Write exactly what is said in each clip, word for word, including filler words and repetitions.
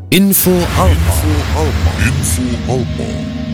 Info Alpa. Info Alpa. Info Alpa.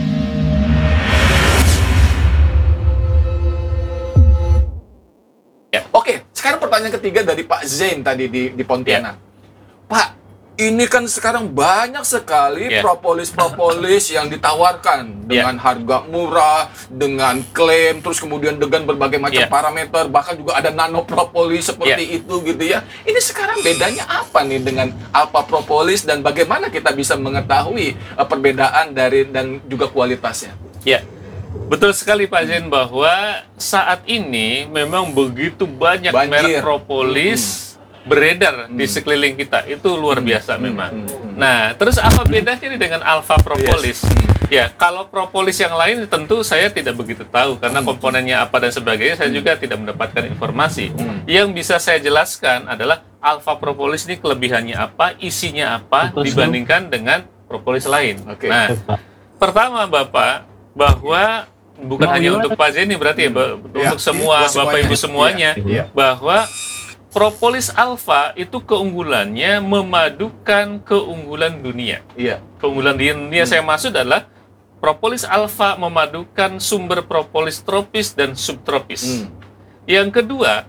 Ya, oke. Sekarang pertanyaan ketiga dari Pak Zain tadi di, di Pontianak. Ya. Pak, ini kan sekarang banyak sekali ya. propolis-propolis yang ditawarkan dengan ya. harga murah, dengan klaim, terus kemudian dengan berbagai macam ya. parameter, bahkan juga ada nano propolis seperti ya. itu gitu ya. Ini sekarang bedanya apa nih dengan alpha propolis dan bagaimana kita bisa mengetahui uh, perbedaan dari dan juga kualitasnya? Ya. Betul sekali Pak Zain bahwa saat ini memang begitu banyak Banjir. merek propolis hmm. beredar hmm. di sekeliling kita. Itu luar biasa hmm. memang. Hmm. Nah, terus apa bedanya nih dengan alpha propolis? Yes. Hmm. Ya, kalau propolis yang lain tentu saya tidak begitu tahu karena hmm. komponennya apa dan sebagainya saya hmm. juga tidak mendapatkan informasi. Hmm. Yang bisa saya jelaskan adalah alpha propolis ini kelebihannya apa, isinya apa Betul. dibandingkan dengan propolis lain. Okay. Nah, pertama Bapak, bahwa bukan nah, hanya untuk Pak Zain ini berarti ya, hmm. untuk ya, semua ya, Bapak Ibu semuanya, ya, ya. bahwa propolis alpha itu keunggulannya memadukan keunggulan dunia. Iya. Keunggulan dunia hmm. saya maksud adalah propolis alpha memadukan sumber propolis tropis dan subtropis. Hmm. Yang kedua,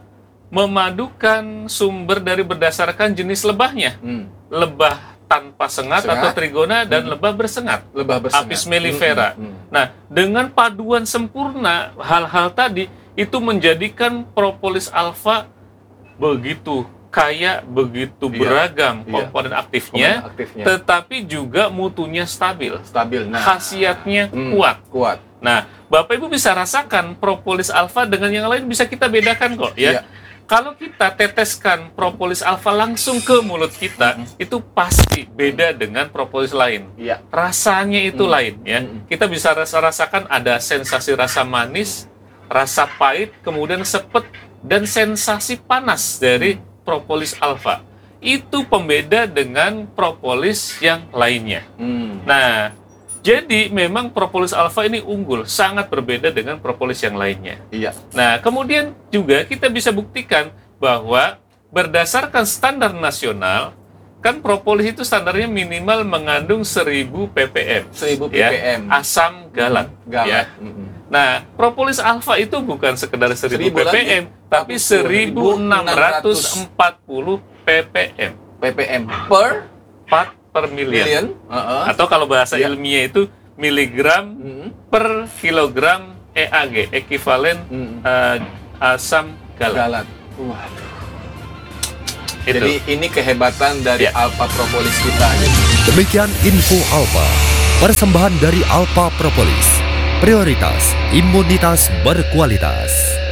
memadukan sumber dari berdasarkan jenis lebahnya. Hmm. Lebah tanpa sengat, sengat atau trigona dan hmm. lebah bersengat. Lebah bersengat. Apis mellifera. Hmm. Hmm. Nah, dengan paduan sempurna hal-hal tadi itu menjadikan propolis alpha begitu kaya, begitu iya, beragam komponen iya. aktifnya, komponen aktifnya, tetapi juga mutunya stabil, stabil. Nah, khasiatnya hmm, kuat, kuat. Nah, Bapak Ibu bisa rasakan propolis alpha dengan yang lain bisa kita bedakan kok, ya. Iya. Kalau kita teteskan propolis alpha langsung ke mulut kita, hmm. itu pasti beda dengan propolis lain. Iya. Rasanya itu hmm. lain, ya. Hmm. Kita bisa rasa rasakan ada sensasi rasa manis, rasa pahit, kemudian sepet dan sensasi panas dari propolis alpha. Itu pembeda dengan propolis yang lainnya. Hmm. Nah, jadi memang propolis alpha ini unggul, sangat berbeda dengan propolis yang lainnya. Iya. Nah, kemudian juga kita bisa buktikan bahwa berdasarkan standar nasional, kan propolis itu standarnya minimal mengandung seribu ppm. seribu ppm. Ya, asam galat. Galat. Ya. Mm-hmm. Nah, propolis alpha itu bukan sekedar seribu ppm, lagi, tapi seribu enam ratus empat puluh ppm. ppm per part per million. Uh-huh. Atau kalau bahasa yeah. ilmiah itu miligram mm-hmm. per kilogram E A G, ekivalen mm-hmm. uh, asam galat. galat. Waduh. Itu. Jadi ini kehebatan dari yeah. alpha propolis kita. Demikian info alpha, persembahan dari alpha propolis. Prioritas imunitas berkualitas.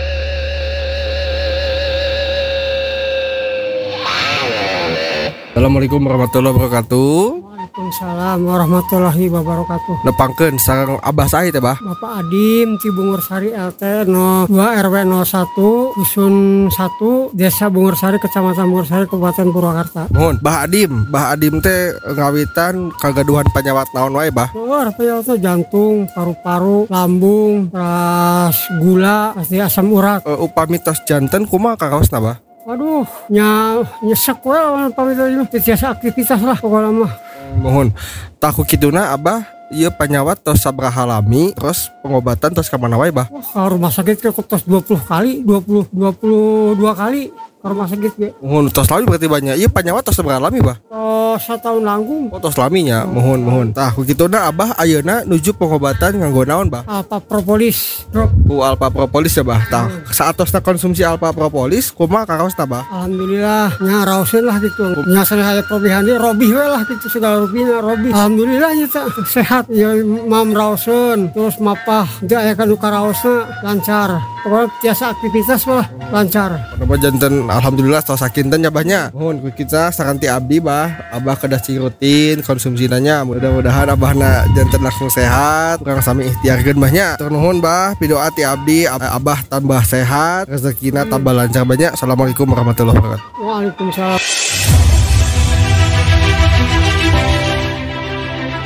Assalamualaikum warahmatullahi wabarakatuh. Waalaikumsalam warahmatullahi wabarakatuh. Nepangkeun sareng Abah sae teh, Bah? Bapak Adim ti Bungursari L T nol dua R W nol satu Dusun satu Desa Bungursari Kecamatan Bungursari Kabupaten Purwakarta. Mohon, Bah Adim, Bah Adim teh ngawitan kagaduhan penyawat naon wae, Bah? Luar penyawat jantung, paru-paru, lambung, ras gula, pasti asam urat. Uh, upami tos janten kumaha kakaosna, Bah? Aduh, nya nyesek we lawan pamitonya biasa aktivitas lah pokoknya mah. Mohon taku kiduna Abah ieu penyawat tos sabraha lami terus pengobatan tos ka mana wae, Bah? Wah, ka rumah sakit ke tos dua puluh kali, dua puluh dua puluh dua kali ke rumah sakit ge. Mohon tos lami berarti banyak. Ieu penyawat tos sabraha lami, Bah? Tos satahun langkung. Oh, tos laminya. Mohon mohon. Tah ku kituna Abah ayeuna nuju pengobatan nganggo naon, Bah? Alpha propolis. Bro. Ku alpha propolis ya, Bah. Tah saatosna konsumsi alpha propolis kumaha kakaosna, Bah? Alhamdulillah nya raoseun lah gitu. Nya saya probihan dia robih we lah gitu segala rubihna robih. Alhamdulillah nya sehat ya mam raoseun terus mapah teu aya kanu karaosna lancar. Pokoknya biasa aktivitas lah lancar. Apa janten alhamdulillah tos sakinten nya Bahnya. Mohon ku kita sakanti abdi, Bah. Abah kedah cing rutin konsumsina nya. Mudah-mudahan Abahna janten langsung sehat. Kurang sami ikhtiarkeun Bahnya. Tur nuhun, Bah, pidoa ti abdi Abah tambah sehat, rezekina tambah lancar banyak. Assalamualaikum warahmatullahi wabarakatuh. Waalaikumsalam.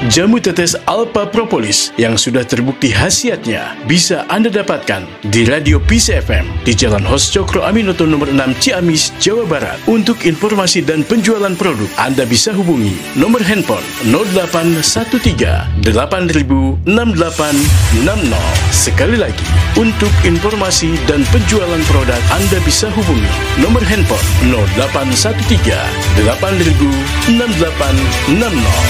Jamu tetes Alpha Propolis yang sudah terbukti khasiatnya bisa Anda dapatkan di Radio Peace F M di Jalan Hos Cokro Aminoto nomor enam Ciamis, Jawa Barat. Untuk informasi dan penjualan produk, Anda bisa hubungi nomor handphone nol delapan satu tiga delapan nol enam delapan enam nol. Sekali lagi, untuk informasi dan penjualan produk, Anda bisa hubungi nomor handphone nol delapan satu tiga delapan nol enam delapan enam nol.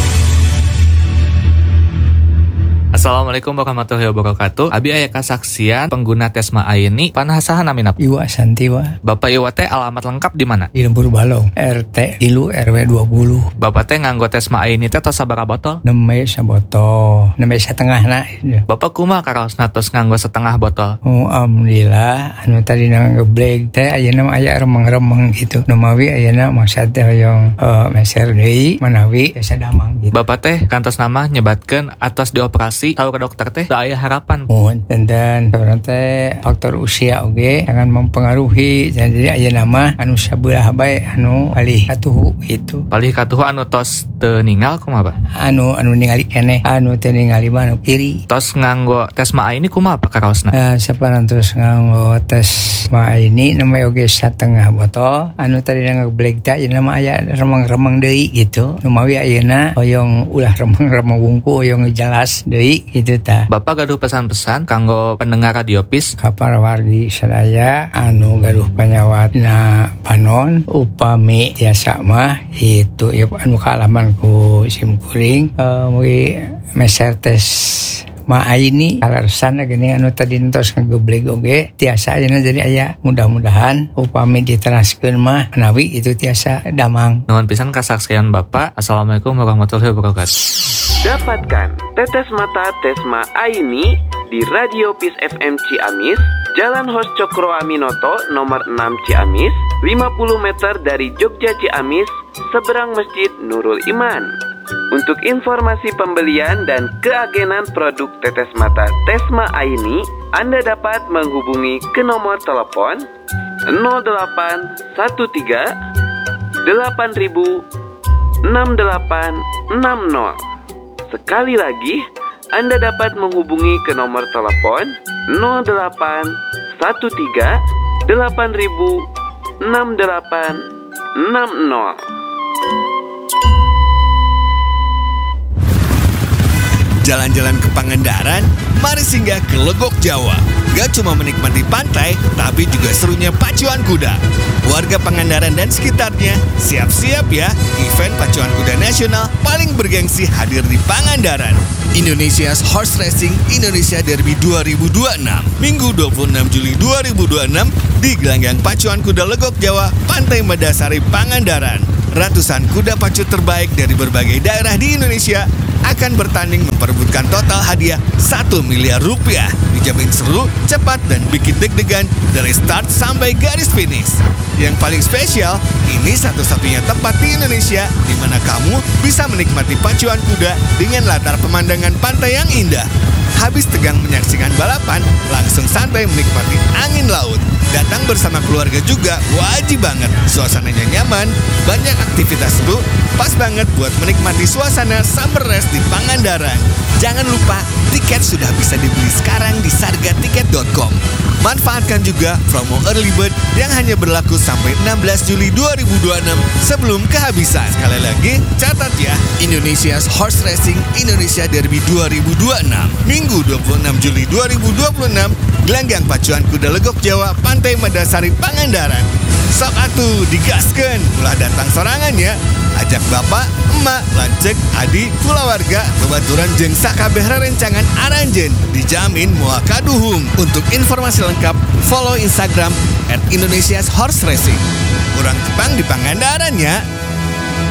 Assalamualaikum warahmatullahi wabarakatuh. Abi aya kasaksian pengguna Tesma Aini panasahan amin apa? Iwa Santiwa. Bapak Iwa teh alamat lengkap di mana? Di Lembur Balong, R T Ilu R W dua puluh. Bapak teh nganggo Tesma Aini teh tos sabaraha botol? Nembe sabotol, nembe setengah na. Bapak kumaha karaosna tos nganggo setengah botol? Oh, alhamdulillah. Anu tadi ngebleg teh ayeuna mah aya remeng-remeng gitu. Nu mawi ayeuna maksud teh hoyong uh, meser deui manawi biasa damang gitu. Bapak teh kantos nama nyebatkeun atas dioperasi tahu ke dokter teh da aya harapan. Oh, dan dan teh faktor usia oge jangan mempengaruhi. Jadi ayeuna mah anu sabelah bae anu palih katuhu itu. Palih katuhu anu tos teu ninggal kumaha, Pak? Anu anu ningali keneh, anu teu ningali mah anu kiri. Tos nganggo Tesma Aini kumaha Pak karaosna? Nah, saparan terus nganggo Tesma Aini namanya oge setengah botol. Anu tadi ngebleg teh ayeuna mah aya remeng-remeng deui gitu. Nu mawi ayeuna hoyong ulah remeng-remeng wungku hoyong jelas deui gitu ta. Bapak gaduh pesan-pesan kanggo pendengar Radio Peace ka para wargi sadaya anu gaduh panyawatna panon upami tiasa mah itu ya anu kaalaman ku simkuring uh, mugi meser tes ma Aini alasan gini anu tadi entos ngegebleg oge tiasa ayeuna jadi aya mudah-mudahan upami diteraskeun mah menawi itu tiasa damang. Nuhun pisan kasaksian Bapak. Assalamualaikum warahmatullahi wabarakatuh. Dapatkan tetes mata Tesma Aini di Radio Peace F M Ciamis, Jalan Hos Cokro Aminoto nomor enam Ciamis, lima puluh meter dari Jogja Ciamis, seberang Masjid Nurul Iman. Untuk informasi pembelian dan keagenan produk tetes mata Tesma Aini, Anda dapat menghubungi ke nomor telepon nol delapan satu tiga delapan enam delapan enam nol. Sekali lagi, Anda dapat menghubungi ke nomor telepon nol delapan satu tiga delapan enam delapan enam nol. Jalan-jalan ke Pangandaran, mari singgah ke Legok Jawa. Gak cuma menikmati pantai, tapi juga serunya pacuan kuda. Warga Pangandaran dan sekitarnya, siap-siap ya, event pacuan kuda nasional paling bergengsi hadir di Pangandaran. Indonesia's Horse Racing Indonesia Derby dua ribu dua puluh enam, Minggu dua puluh enam Juli dua ribu dua puluh enam di Gelanggang Pacuan Kuda Legok Jawa, Pantai Medasari, Pangandaran. Ratusan kuda pacu terbaik dari berbagai daerah di Indonesia akan bertanding memperebutkan total hadiah satu miliar rupiah. Dijamin seru, cepat, dan bikin deg-degan dari start sampai garis finish. Yang paling spesial, ini satu-satunya tempat di Indonesia di mana kamu bisa menikmati pacuan kuda dengan latar pemandangan pantai yang indah. Habis tegang menyaksikan balapan, langsung santai menikmati angin laut. Datang bersama keluarga juga wajib banget. Suasananya nyaman, banyak aktivitas seru, pas banget buat menikmati suasana summer race di Pangandaran. Jangan lupa, tiket sudah bisa dibeli sekarang di sarga tiket dot com. Manfaatkan juga promo early bird yang hanya berlaku sampai enam belas Juli dua ribu dua puluh enam sebelum kehabisan. Sekali lagi, catat ya, Indonesia's Horse Racing Indonesia Derby dua ribu dua puluh enam, Minggu dua puluh enam Juli dua ribu dua puluh enam, Gelanggang Pacuan Kuda Legok Jawa, Pantai Medasari, Pangandaran. Sok atuh digaskeun, ulah datang sorangannya. Ajak bapak, emak, lancek, adik, kulawarga, kebaturan jeung sakabeh rerencangan aranjeun. Dijamin moal kaduhung. Untuk informasi lengkap, follow Instagram at Indonesia's Horse Racing. Urang Jepang di Pangandaran ya.